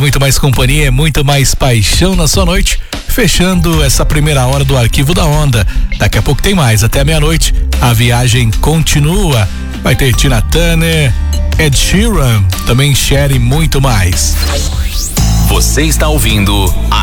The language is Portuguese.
muito mais companhia, muito mais paixão na sua noite. Fechando essa primeira hora do Arquivo da Onda. Daqui a pouco tem mais, até meia-noite. A viagem continua. Vai ter Tina Turner, Ed Sheeran, também Cher e muito mais. Você está ouvindo